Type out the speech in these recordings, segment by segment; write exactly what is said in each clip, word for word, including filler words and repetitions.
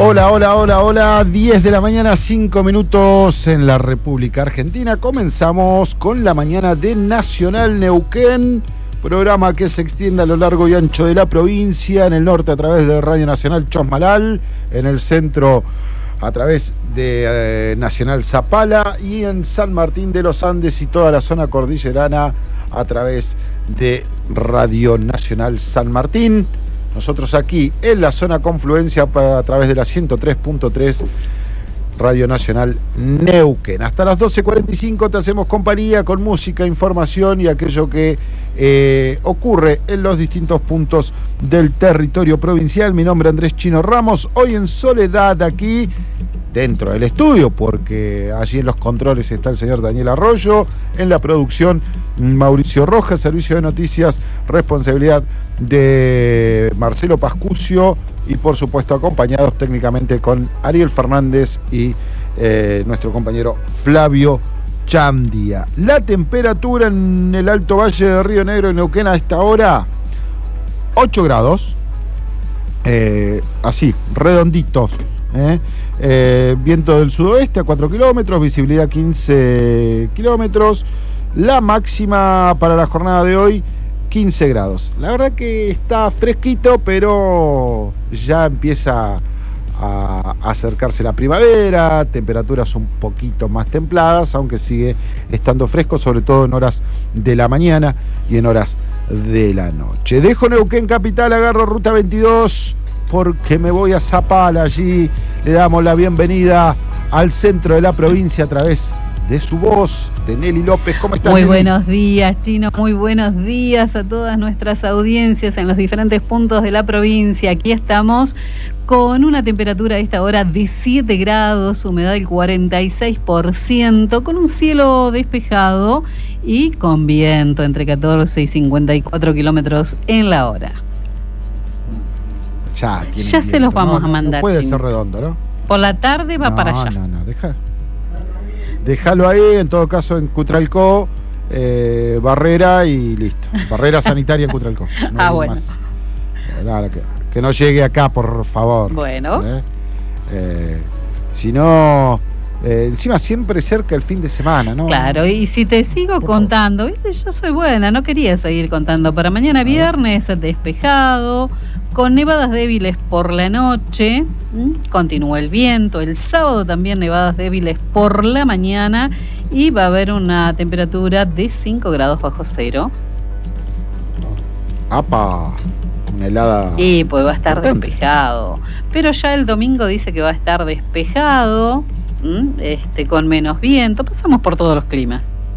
Hola, hola, hola, hola. diez de la mañana, cinco minutos en la República Argentina. Comenzamos con la mañana de Nacional Neuquén, programa que se extiende a lo largo y ancho de la provincia, en el norte a través de Radio Nacional Chosmalal, en el centro a través de eh, Nacional Zapala y en San Martín de los Andes y toda la zona cordillerana a través de Radio Nacional San Martín. Nosotros aquí en la zona confluencia a través de la ciento tres punto tres Radio Nacional Neuquén. Hasta las doce cuarenta y cinco te hacemos compañía con música, información y aquello que eh, ocurre en los distintos puntos del territorio provincial. Mi nombre es Andrés Chino Ramos, hoy en soledad aquí dentro del estudio, porque allí en los controles está el señor Daniel Arroyo, en la producción Mauricio Rojas, servicio de noticias, responsabilidad de Marcelo Pascucio y por supuesto acompañados técnicamente con Ariel Fernández y eh, nuestro compañero Flavio Chandia. La temperatura en el Alto Valle de Río Negro y Neuquén a esta hora, ocho grados, eh, así, redonditos, ¿eh? Eh, viento del sudoeste a cuatro kilómetros, visibilidad quince kilómetros, la máxima para la jornada de hoy quince grados. La verdad que está fresquito, pero ya empieza a acercarse la primavera, temperaturas un poquito más templadas, aunque sigue estando fresco, sobre todo en horas de la mañana y en horas de la noche. Dejo Neuquén capital, agarro ruta veintidós porque me voy a Zapala. Allí le damos la bienvenida al centro de la provincia a través de su voz, de Nelly López. ¿Cómo estás, Muy Nelly? buenos días, Chino. Muy buenos días a todas nuestras audiencias en los diferentes puntos de la provincia. Aquí estamos con una temperatura a esta hora de siete grados, humedad del cuarenta y seis por ciento, con un cielo despejado y con viento entre catorce y cincuenta y cuatro kilómetros en la hora. Ya, ya se los vamos no, a mandar. No puede Chino. ser redondo, ¿no? Por la tarde va no, para allá. No, no, deja. Déjalo ahí, en todo caso en Cutralcó, eh, barrera y listo. Barrera sanitaria en Cutralcó. No ah, hay bueno. Más. Claro, que, que no llegue acá, por favor. Bueno. ¿Eh? Eh, si no, eh, encima siempre cerca el fin de semana, ¿no? Claro, y si te sigo por contando, favor. ¿Viste? Yo soy buena, no quería seguir contando. Para mañana viernes, despejado, con nevadas débiles por la noche, ¿Mm? continúa el viento, el sábado también nevadas débiles por la mañana y va a haber una temperatura de cinco grados bajo cero. ¡Apa! Una helada. Y pues va a estar importante. Despejado, pero ya el domingo dice que va a estar despejado, ¿Mm? este con menos viento, pasamos por todos los climas.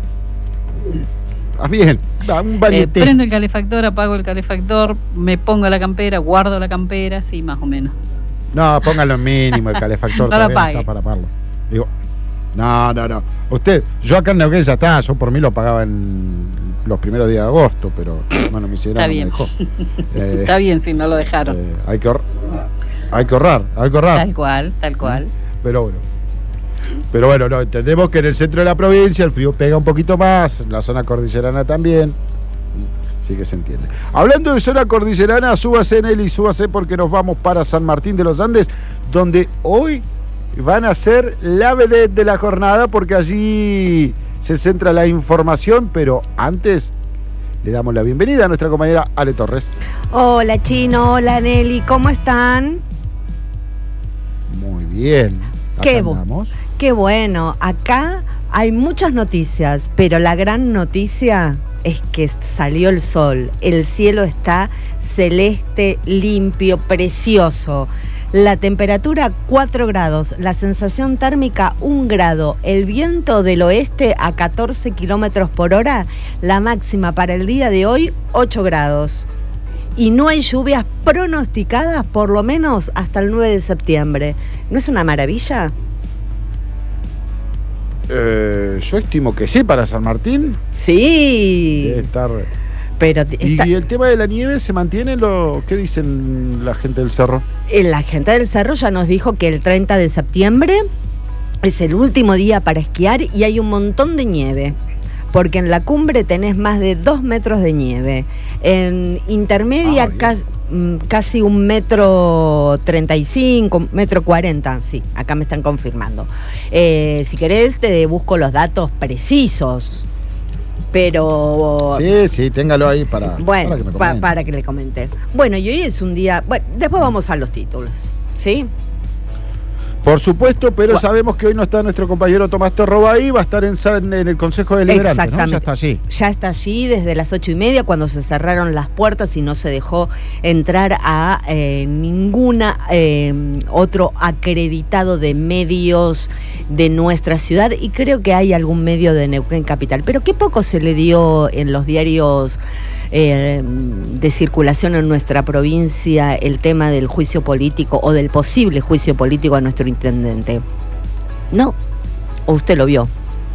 Ah, bien, un eh, prendo el calefactor, apago el calefactor, me pongo la campera, guardo la campera, sí, más o menos. No, póngalo mínimo el calefactor. No lo apague. Está para apagarlo. Digo, no, no, no. Usted, yo acá en Neuquén ya está, yo por mí lo pagaba en los primeros días de agosto, pero bueno, me hicieron. Está bien. Me eh, está bien si no lo dejaron. Eh, hay que ahorrar, hay que ahorrar, hay que ahorrar. Tal cual, tal cual. Pero bueno. Pero bueno, no, entendemos que en el centro de la provincia el frío pega un poquito más, la zona cordillerana también. Sí que se entiende. Hablando de zona cordillerana, súbase, Nelly, súbase porque nos vamos para San Martín de los Andes, donde hoy van a ser la vedette de la jornada, porque allí se centra la información, pero antes le damos la bienvenida a nuestra compañera Ale Torres. Hola, Chino, hola, Nelly, ¿cómo están? Muy bien. Qué, bu- qué bueno, acá hay muchas noticias, pero la gran noticia es que salió el sol, el cielo está celeste, limpio, precioso. La temperatura cuatro grados, la sensación térmica un grado, el viento del oeste a catorce kilómetros por hora, la máxima para el día de hoy ocho grados. Y no hay lluvias pronosticadas por lo menos hasta el nueve de septiembre. ¿No es una maravilla? Eh, yo estimo que sí, para San Martín. Sí. Debe estar... Pero ¿Y, está... ¿Y el tema de la nieve se mantiene? Lo... ¿Qué dicen la gente del cerro? La gente del cerro ya nos dijo que el treinta de septiembre es el último día para esquiar y hay un montón de nieve. Porque en la cumbre tenés más de dos metros de nieve. En intermedia, ah, casi, casi un metro treinta y cinco, metro cuarenta, sí, acá me están confirmando. Eh, si querés te busco los datos precisos, pero... Sí, sí, téngalo ahí para, bueno, para que me pa, comente. para que le comente. Bueno, y hoy es un día... Bueno, después vamos a los títulos, ¿sí? Por supuesto, pero Bueno. sabemos que hoy no está nuestro compañero Tomás Torroba ahí, va a estar en, en el Consejo Deliberante, ¿no? Ya está allí. Ya está allí desde las ocho y media, cuando se cerraron las puertas y no se dejó entrar a eh, ninguna eh, otro acreditado de medios de nuestra ciudad, y creo que hay algún medio de Neuquén Capital, pero qué poco se le dio en los diarios Eh, de circulación en nuestra provincia el tema del juicio político o del posible juicio político a nuestro intendente. ¿No? ¿O usted lo vio?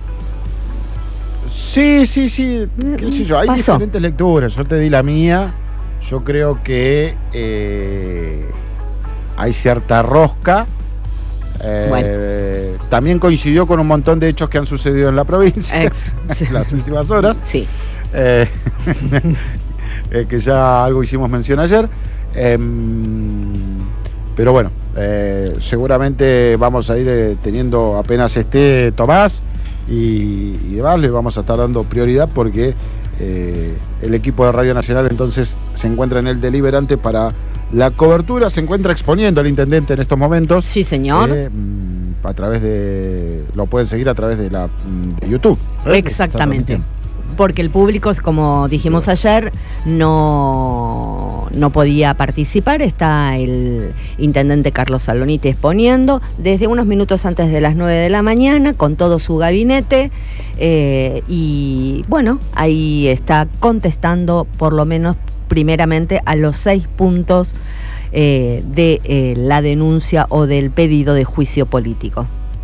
Sí, sí, sí, qué sé yo, hay Pasó. diferentes lecturas, yo te di la mía, yo creo que eh, hay cierta rosca, eh, Bueno. también coincidió con un montón de hechos que han sucedido en la provincia Eh, en las últimas horas. Sí. Eh, eh, que ya algo hicimos mención ayer, eh, pero bueno, eh, seguramente vamos a ir eh, teniendo apenas esté Tomás y, y demás, le vamos a estar dando prioridad porque eh, el equipo de Radio Nacional entonces se encuentra en el Deliberante para la cobertura, se encuentra exponiendo al intendente en estos momentos. Sí, señor. eh, a través de, lo pueden seguir a través de la de YouTube. ¿eh? Exactamente. Porque el público, como dijimos ayer, no, no podía participar. Está el intendente Carlos Salonite exponiendo desde unos minutos antes de las nueve de la mañana con todo su gabinete. Eh, y bueno, ahí está contestando por lo menos primeramente a los seis puntos eh, de eh, la denuncia o del pedido de juicio político.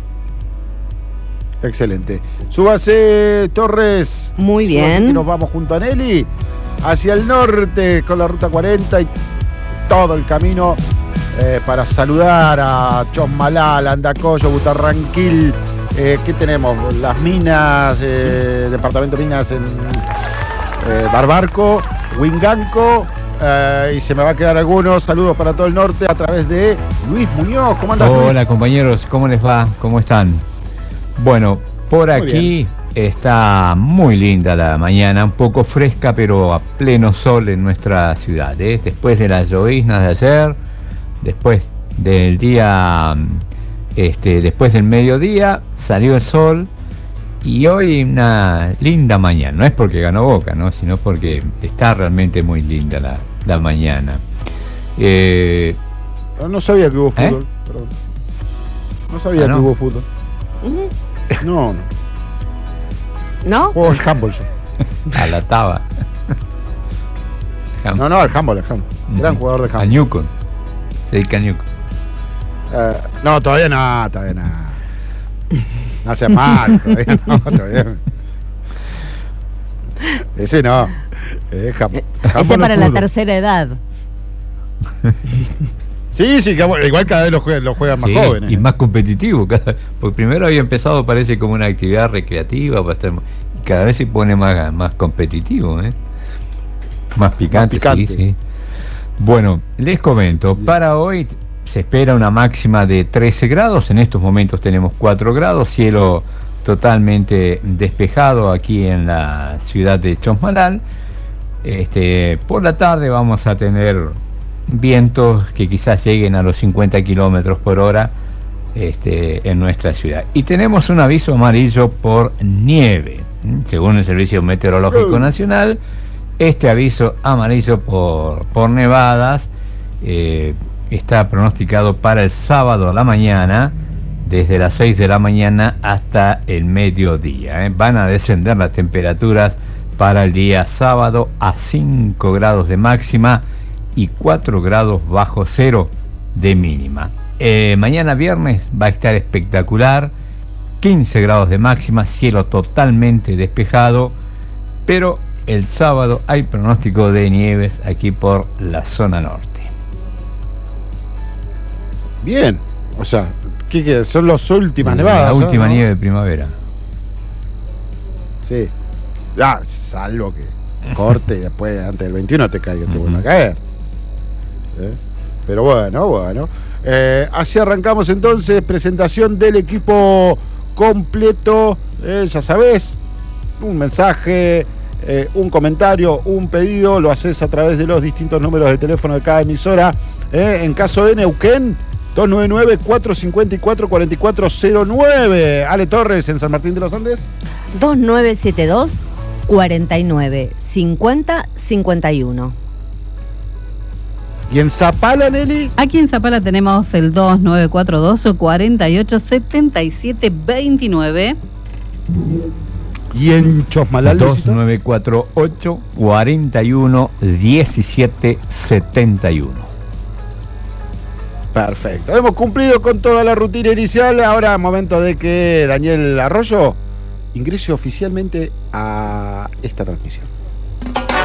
Excelente. Súbase, Torres. Muy Súbase, bien. que nos vamos junto a Nelly hacia el norte con la ruta cuarenta y todo el camino eh, para saludar a Chosmalal, Andacollo, Butarranquil. Eh, ¿Qué tenemos? Las minas, eh, departamento de minas en eh, Barbarco, Huinganco. Eh, y se me va a quedar algunos saludos para todo el norte a través de Luis Muñoz. ¿Cómo andas, Luis? Hola compañeros, ¿cómo les va? ¿Cómo están? Bueno, por Muy aquí está muy linda la mañana, un poco fresca, pero a pleno sol en nuestra ciudad, ¿eh? Después de las lloviznas de ayer, después del día, este, después del mediodía, salió el sol y hoy una linda mañana. No es porque ganó Boca, ¿no? Sino porque está realmente muy linda la, la mañana. Eh, No sabía que hubo ¿Eh? fútbol. Perdón. No sabía Ah, ¿no? que hubo fútbol. Ujú. No, no. ¿No? Juego al handball yo. a la taba. No, no, al handball, al handball. Gran jugador de A handball. Ñuco. Se dedica a Ñuco. Eh, no, todavía no, todavía no. No hace mal, todavía no, todavía no. Ese no. Eh, handball. Ese Handball para es la fútbol. tercera edad. Sí, sí, que igual cada vez lo juegan, lo juegan más Sí, jóvenes. y más competitivo. Cada, porque primero había empezado, parece como una actividad recreativa, para estar, y cada vez se pone más, más competitivo, ¿eh? Más picante, picante. sí, sí. Bueno, les comento, para hoy se espera una máxima de trece grados, en estos momentos tenemos cuatro grados, cielo totalmente despejado aquí en la ciudad de Chosmalal. Este, por la tarde vamos a tener vientos que quizás lleguen a los cincuenta kilómetros por hora este, en nuestra ciudad. Y tenemos un aviso amarillo por nieve, ¿m? Según el Servicio Meteorológico Nacional. Este aviso amarillo por, por nevadas eh, está pronosticado para el sábado a la mañana, desde las seis de la mañana hasta el mediodía. ¿eh? Van a descender las temperaturas para el día sábado a cinco grados de máxima y cuatro grados bajo cero de mínima. Eh, mañana viernes va a estar espectacular, quince grados de máxima, cielo totalmente despejado, pero el sábado hay pronóstico de nieves aquí por la zona norte. Bien, o sea, ¿qué queda? Son las últimas La nevadas. ¿no? última ¿no? nieve de primavera. Sí. Ya, salvo que corte y después antes del veintiuno te caiga, te vuelve a caer. ¿eh? Pero bueno, bueno. Eh, así arrancamos entonces, presentación del equipo completo. Eh, ya sabés, un mensaje, eh, un comentario, un pedido, lo haces a través de los distintos números de teléfono de cada emisora. Eh, en caso de Neuquén, dos nueve nueve, cuatro cinco cuatro, cuatro cuatro cero nueve. Ale Torres, en San Martín de los Andes. dos nueve siete dos, cuatro nueve, cinco cero cinco uno. ¿Y en Zapala, Nelly? Aquí en Zapala tenemos el dos nueve cuatro dos, cuatro ocho siete siete dos nueve. ¿Y en Chosmalal? dos nueve cuatro ocho, cuatro uno, uno siete siete uno. Perfecto. Hemos cumplido con toda la rutina inicial. Ahora momento de que Daniel Arroyo ingrese oficialmente a esta transmisión.